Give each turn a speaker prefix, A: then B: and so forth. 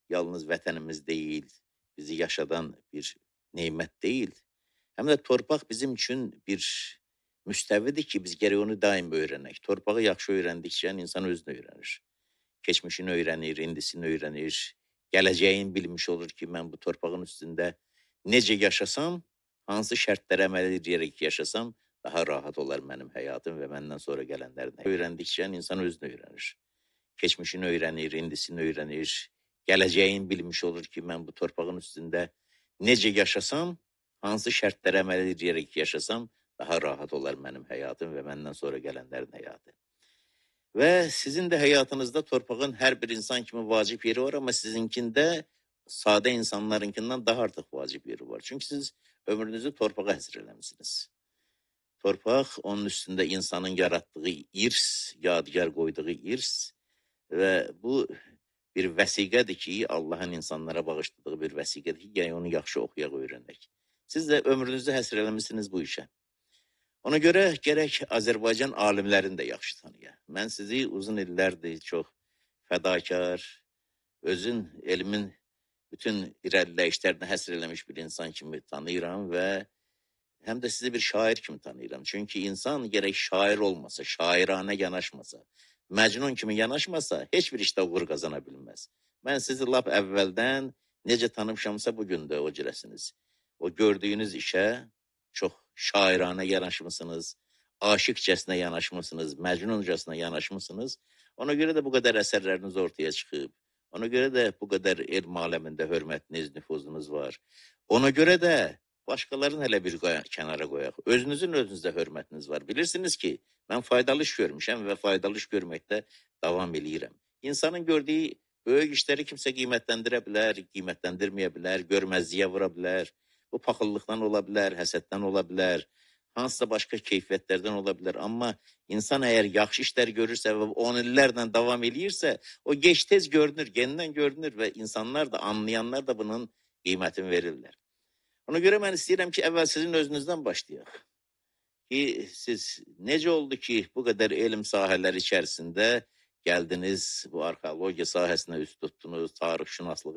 A: yalnız vətənimiz deyil, bizi yaşadan bir nemət deyil. Həm də torpaq bizim üçün bir müstəvidir ki, biz gərək onu daim öyrənək. Torpağı yaxşı öyrəndikcə insan özünü öyrənir. Keçmişini öyrənir, indisini öyrənir. Gələcəyin bilmiş olur ki, mən bu torpağın üstündə necə yaşasam, hansı şərtlərə əməl edərək yaşasam, daha rahat olar mənim həyatım və məndən sonra gələnlərin. Öyrəndikcə insan özünü öyrənir. Keçmişini öyrənir, indisini öyrənir. Gələcəyin bilmiş olur ki, mən bu torpağın üstündə necə yaşasam, hansı şərtlərə əməl edərək yaşasam, daha rahat olar mənim həyatım və məndən sonra gələnlərin həyatı. Və sizin də həyatınızda torpağın hər bir insan kimi vacib yeri var, amma sizinkində sadə insanlarınkindən daha artıq vacib yeri var. Çünki siz ömrünüzü torpağa həsr eləmisiniz. Torpaq onun üstündə insanın yaratdığı irs, yadigar qoyduğu irs və bu bir vəsiqədir ki, Allahın insanlara bağışladığı bir vəsiqədir ki, yəni onu yaxşı oxuyaq, öyrənək. Siz də ömrünüzü həsr eləmisiniz bu işə. Ona görə gərək Azərbaycan alimlərini də yaxşı tanıyaq. Mən sizi uzun illərdir çox fədakar, özün elmin bütün irəliləyişlərini həsr eləmiş bir insan kimi tanıyıram və həm də sizi bir şair kimi tanıyıram. Çünki insan gərək şair olmasa, şairanə yanaşmasa, Məcnun kimi yanaşmasa, heç bir işdə uğur qazana bilməz. Mən sizi lap əvvəldən necə tanımışamsa bugün də o cürəsiniz. O gördüyünüz işə çox şairanə yanaşmısınız, aşıqcasına yanaşmısınız, Məcnuncasına yanaşmısınız. Ona görə də bu qədər əsərləriniz ortaya çıxıb. Ona görə də bu qədər elm aləmində hörmətiniz, nüfuzunuz var. Ona görə də başqalarını hələ bir kənara qoyaq. Özünüzün özünüzdə hörmətiniz var. Bilirsiniz ki, mən faydalı iş görmüşəm və faydalı iş görməkdə davam eləyirəm. İnsanın gördüyü böyük işləri kimsə qiymətləndirə bilər, qiymətləndirməyə bilər, görməzliyə vura bilər. Bu paxıllıqdan ola bilər, həsəddən ola bilər, hansısa başqa keyfiyyətlərdən ola bilər. Amma insan əgər yaxşı işlər görürsə və 10 illərlə davam eləyirsə, o gec-tez görünür, yenidən görünür və insanlar da, anlayanlar da bunun qiymətini verirlər. Ona görə mən istəyirəm ki, əvvəl sizin özünüzdən başlayaq. Ki, siz necə oldu ki, bu qədər elm sahələri içərisində gəldiniz, bu arxeologiya sahəsinə üst tutdunuz, tarixşünaslığı